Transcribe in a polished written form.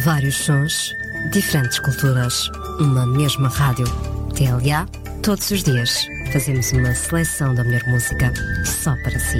Vários sons, diferentes culturas, uma mesma rádio. TLA, todos os dias, fazemos uma seleção da melhor música só para si.